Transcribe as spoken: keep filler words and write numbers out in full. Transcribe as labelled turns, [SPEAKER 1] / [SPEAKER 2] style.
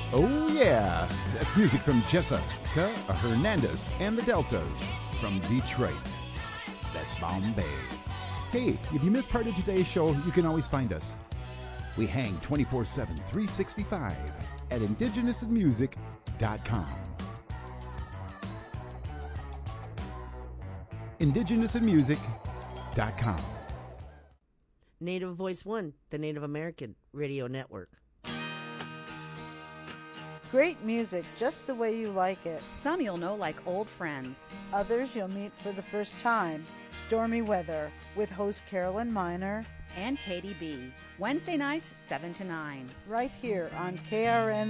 [SPEAKER 1] Oh, yeah. That's music from Jessica Hernandez and the Deltas from Detroit. That's Bombay. Hey, if you missed part of today's show, you can always find us. We hang twenty-four seven, three sixty-five at indigenous music dot com. indigenous music dot com.
[SPEAKER 2] Native Voice One, the Native American Radio Network.
[SPEAKER 3] Great music, just the way you like it.
[SPEAKER 4] Some you'll know like old friends.
[SPEAKER 3] Others you'll meet for the first time. Stormy Weather with host Carolyn Miner
[SPEAKER 4] and Katie B. Wednesday nights, seven to nine.
[SPEAKER 3] Right here on K R N